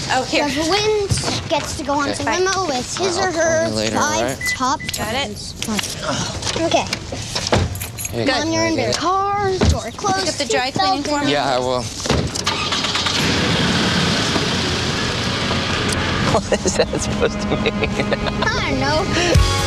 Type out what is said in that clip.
Oh, here. Whoever wins gets to go on to limo with his or her later, 5 top Got it? friends. Okay. Hey, Come on, you're in your car, door closed. Pick up the dry cleaning for me? Yeah, I will. What is that supposed to mean? I don't know.